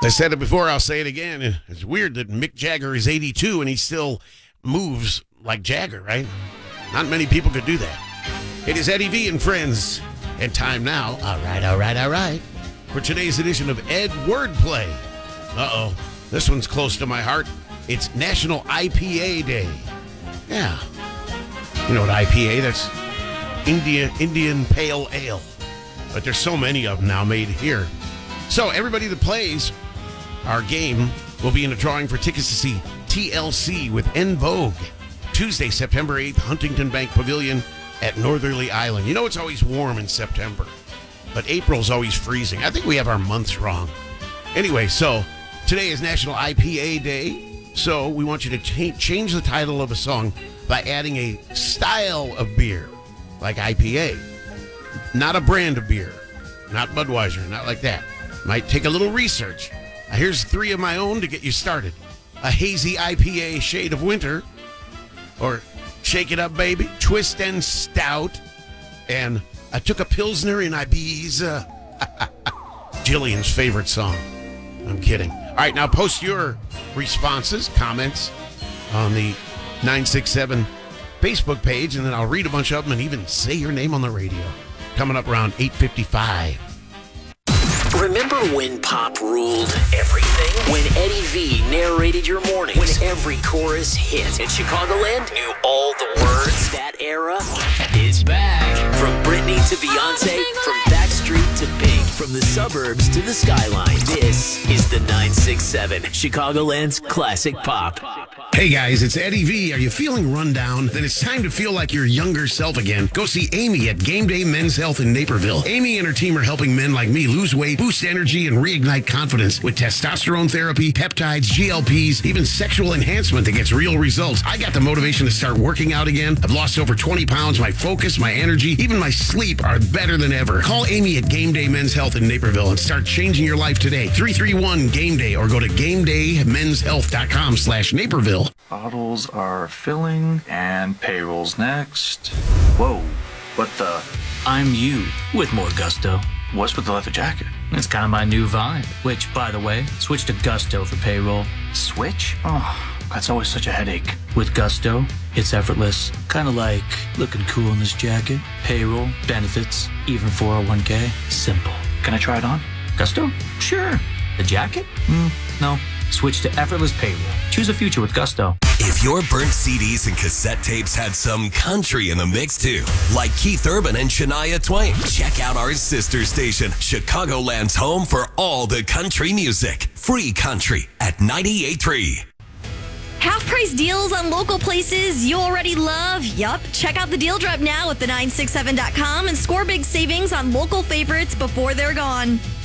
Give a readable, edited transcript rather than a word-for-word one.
I said it before, I'll say it again. It's weird that Mick Jagger is 82 and he still moves like Jagger, right? Not many people could do that. It is Eddie V and Friends, and time now, all right, for today's edition of Ed Wordplay. Uh-oh, this one's close to my heart. It's National IPA Day. Yeah. You know what IPA, that's Indian Pale Ale. But there's so many of them now made here. So everybody that plays our game will be in a drawing for tickets to see TLC with En Vogue. Tuesday, September 8th, Huntington Bank Pavilion at Northerly Island. You know it's always warm in September, but April's always freezing. I think we have our months wrong. Anyway, so today is National IPA Day, so we want you to change the title of a song by adding a style of beer, like IPA. Not a brand of beer, not Budweiser, not like that. Might take a little research. Here's 3 of my own to get you started. A hazy IPA shade of winter, or Shake It Up Baby, Twist and Stout, and I Took a Pilsner in Ibiza. Jillian's favorite song. I'm kidding. All right, now post your responses, comments on the 967 Facebook page, and then I'll read a bunch of them and even say your name on the radio. Coming up around 8:55. Remember when pop ruled everything? When Eddie V narrated your mornings? When every chorus hit? And Chicagoland knew all the words? That era is back. From Britney to Beyonce, from Backstreet to Pink, from the suburbs to the skyline. This is the 967, Chicagoland's classic pop. Hey guys, it's Eddie V. Are you feeling run down? Then it's time to feel like your younger self again. Go see Amy at Game Day Men's Health in Naperville. Amy and her team are helping men like me lose weight, boost energy, and reignite confidence with testosterone therapy, peptides, GLPs, even sexual enhancement that gets real results. I got the motivation to start working out again. I've lost over 20 pounds. My focus, my energy, even my sleep are better than ever. Call Amy at Game Day Men's Health in Naperville and start changing your life today. 331-GAME-DAY or go to GameDayMen'sHealth.com/Naperville. Bottles are filling and payroll's next. Whoa, what the? I'm you with more gusto. What's with the leather jacket? It's kind of my new vibe, which, by the way, switch to Gusto for payroll. Switch? Oh, that's always such a headache. With Gusto, it's effortless. Kind of like looking cool in this jacket, payroll, benefits, even 401k. Simple. Can I try it on? Gusto? Sure. The jacket? No. Switch to effortless payroll. Choose a future with Gusto. If your burnt CDs and cassette tapes had some country in the mix too, like Keith Urban and Shania Twain, check out our sister station, Chicagoland's home for all the country music. Free country at 98.3. Half-price deals on local places you already love? Yup. Check out the Deal Drop now at the967.com and score big savings on local favorites before they're gone.